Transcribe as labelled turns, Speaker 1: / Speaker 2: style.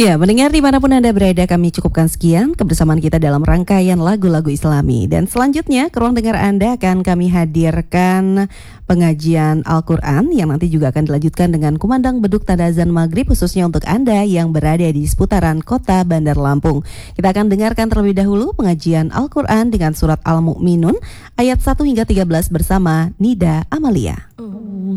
Speaker 1: Ya, mendengar dimanapun Anda berada, kami cukupkan sekian kebersamaan kita dalam rangkaian lagu-lagu Islami. Dan selanjutnya, ke ruang dengar Anda akan kami hadirkan pengajian Al-Quran yang nanti juga akan dilanjutkan dengan kumandang beduk tanda azan maghrib khususnya untuk Anda yang berada di seputaran kota Bandar Lampung. Kita akan dengarkan terlebih dahulu pengajian Al-Quran dengan surat Al-Mu'minun ayat 1 hingga 13 bersama Nida Amalia.